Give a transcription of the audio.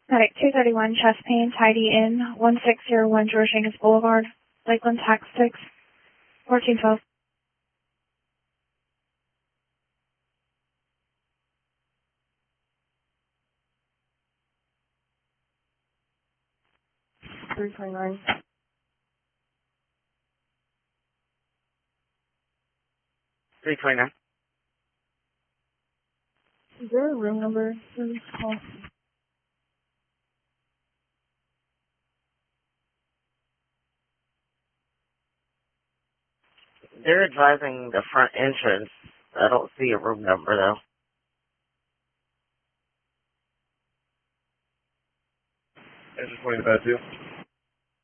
Medic 231, chest pain, tidy in, 1601 George Angus Boulevard, Lakeland Tax 6, 1412. $329. $329. Is there a room number for this call? They're advising the front entrance. I don't see a room number, though. Engine 20 to bed 2.